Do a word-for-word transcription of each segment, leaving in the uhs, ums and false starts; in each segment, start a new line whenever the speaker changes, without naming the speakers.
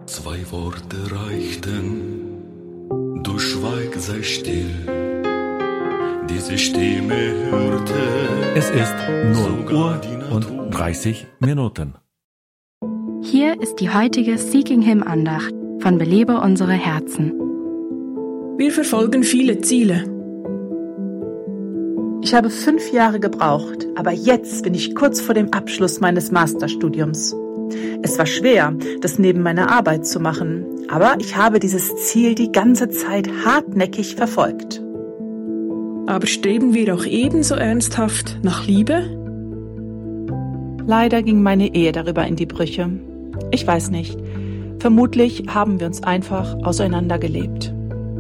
Zwei Worte reichten, du Schweig sei still, diese Stimme hörte.
Es ist null Uhr und dreißig Minuten.
Hier ist die heutige Seeking Him Andacht von Belebe unsere Herzen.
Wir verfolgen viele Ziele.
Ich habe fünf Jahre gebraucht, aber jetzt bin ich kurz vor dem Abschluss meines Masterstudiums. Es war schwer, das neben meiner Arbeit zu machen, aber ich habe dieses Ziel die ganze Zeit hartnäckig verfolgt.
Aber streben wir auch ebenso ernsthaft nach Liebe?
Leider ging meine Ehe darüber in die Brüche. Ich weiß nicht. Vermutlich haben wir uns einfach auseinandergelebt.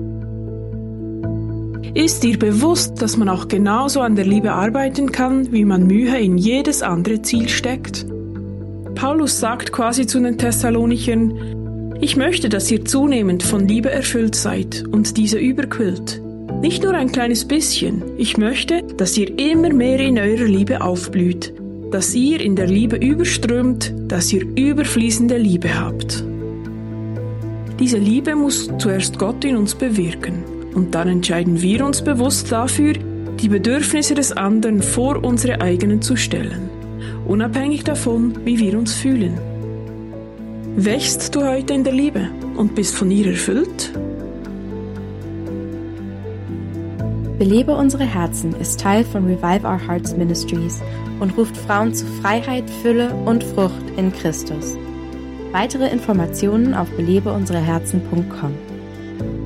Ist dir bewusst, dass man auch genauso an der Liebe arbeiten kann, wie man Mühe in jedes andere Ziel steckt? Paulus sagt quasi zu den Thessalonichern: Ich möchte, dass ihr zunehmend von Liebe erfüllt seid und diese überquillt. Nicht nur ein kleines bisschen. Ich möchte, dass ihr immer mehr in eurer Liebe aufblüht, dass ihr in der Liebe überströmt, dass ihr überfließende Liebe habt. Diese Liebe muss zuerst Gott in uns bewirken. Und dann entscheiden wir uns bewusst dafür, die Bedürfnisse des anderen vor unsere eigenen zu stellen, unabhängig davon, wie wir uns fühlen. Wächst du heute in der Liebe und bist von ihr erfüllt?
Belebe unsere Herzen ist Teil von Revive Our Hearts Ministries und ruft Frauen zu Freiheit, Fülle und Frucht in Christus. Weitere Informationen auf belebe unsere herzen punkt com.